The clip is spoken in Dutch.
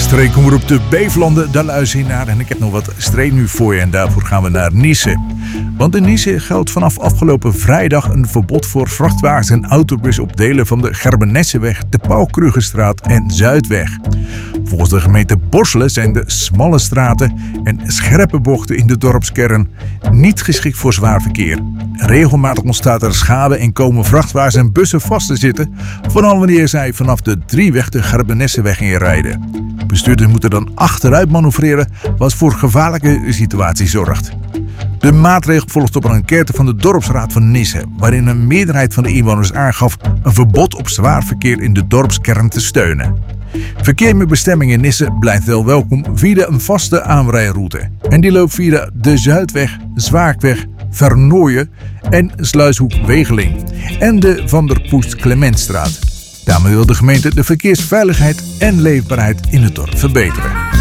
Streekomroep de Beeflanden, daar luister je naar. En ik heb nog wat streek nu voor je en daarvoor gaan we naar Nisse. Want in Nisse geldt vanaf afgelopen vrijdag een verbod voor vrachtwagens en autobus op delen van de Gerbenesseweg, de Paul-Krugerstraat en Zuidweg. Volgens de gemeente Borselen zijn de smalle straten en scherpe bochten in de dorpskern niet geschikt voor zwaar verkeer. Regelmatig ontstaat er schade en komen vrachtwagens en bussen vast te zitten, vooral wanneer zij vanaf de Drieweg de Gerbenesseweg inrijden. Bestuurders moeten dan achteruit manoeuvreren, wat voor gevaarlijke situaties zorgt. De maatregel volgt op een enquête van de dorpsraad van Nisse, waarin een meerderheid van de inwoners aangaf een verbod op zwaar verkeer in de dorpskern te steunen. Verkeer met bestemming in Nisse blijft wel welkom via een vaste aanrijroute. En die loopt via de Zuidweg, Zwaakweg, Vernooien en Sluishoek-Wegeling en de Van der Poest-Clementstraat. Daarmee wil de gemeente de verkeersveiligheid en leefbaarheid in het dorp verbeteren.